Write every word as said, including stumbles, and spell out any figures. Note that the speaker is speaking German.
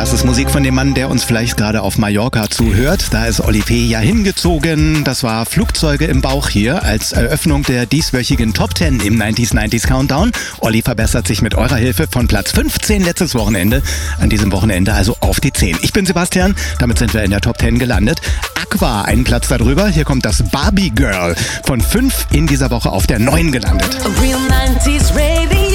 Das ist Musik von dem Mann, der uns vielleicht gerade auf Mallorca zuhört. Da ist Oli P. ja hingezogen. Das war Flugzeuge im Bauch hier als Eröffnung der dieswöchigen Top zehn im neunziger neunzig Countdown. Olli verbessert sich mit eurer Hilfe von Platz fünfzehn letztes Wochenende an diesem Wochenende also auf die zehn. Ich bin Sebastian, damit sind wir in der Top zehn gelandet. Aqua, einen Platz darüber. Hier kommt das Barbie Girl von fünf in dieser Woche auf der neun gelandet. A real nineties radio.